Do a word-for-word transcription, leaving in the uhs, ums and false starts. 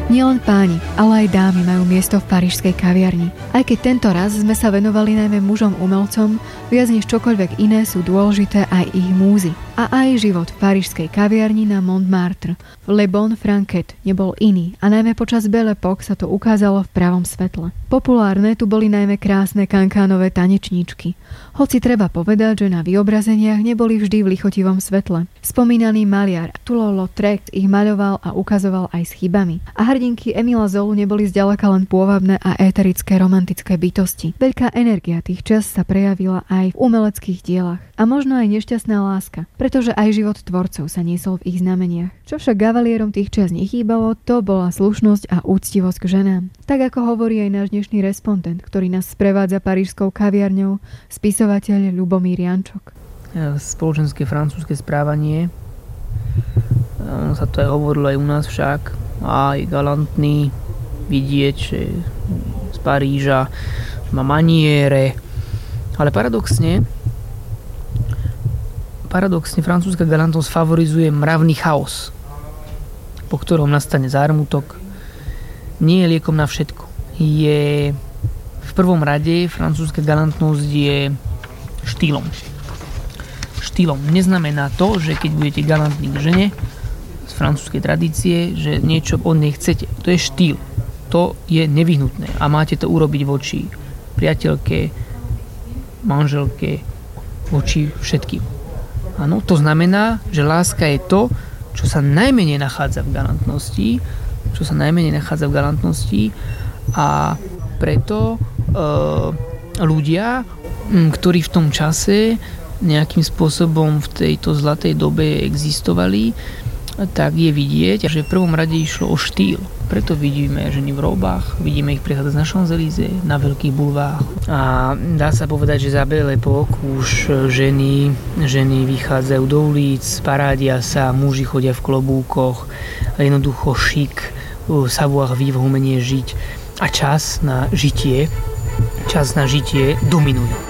Nielen páni, ale aj dámy majú miesto v parížskej kaviarni. Aj keď tento raz sme sa venovali najmä mužom umelcom, viac než čokoľvek iné sú dôležité aj ich múzy. A aj život v parížskej kaviarni na Montmartre, v Le Bon Franquet, nebol iný a najmä počas Belle Époque sa to ukázalo v pravom svetle. Populárne tu boli najmä krásne kankánové tanečníčky. Hoci treba povedať, že na vyobrazeniach neboli vždy v lichotivom svetle. Spomínaný maliar Toulouse-Lautrec ich maľoval a ukazoval aj s chybami. A hrdinky Emila Zolu neboli zďaleka len pôvabné a éterické romantické bytosti. Veľká energia tých čas sa prejavila aj v umeleckých dielach. A možno aj nešťastná láska, pretože aj život tvorcov sa niesol v ich znameniach. Čo však gavalierom tých čias nechýbalo, to bola slušnosť a úctivosť k ženám. Tak ako hovorí aj náš dnešný respondent, ktorý nás sprevádza parížskou kaviarňou, spisovateľ Ľubomír Jančok. Spoločenské francúzske správanie, ono sa to aj hovorilo aj u nás však, aj galantný vidieť, že z Paríža má maniere, ale paradoxne Paradoxne, francúzska galantnosť favorizuje mravný chaos, po ktorom nastane zármutok. Nie je liekom na všetko. Je v prvom rade francúzska galantnosť je štýlom. Štýlom. Neznamená to, že keď budete galantní k žene z francúzskej tradície, že niečo od nej chcete. To je štýl. To je nevyhnutné a máte to urobiť voči priateľke, manželke, voči všetkým. Áno, to znamená, že láska je to, čo sa najmenej nachádza v galantnosti, čo sa najmenej nachádza v galantnosti a preto e, ľudia, ktorí v tom čase nejakým spôsobom v tejto zlatej dobe existovali, tak je vidieť, že v prvom rade išlo o štýl. Preto vidíme ženy v róbách, vidíme ich prechádzať na Champs-Élysées, na veľkých bulvároch. A dá sa povedať, že za Belle Époque už ženy, ženy vychádzajú do ulic, parádia sa, muži chodia v klobúkoch, jednoducho šik, savoir-vivre, umenie žiť a čas na žitie, čas na žitie dominuje.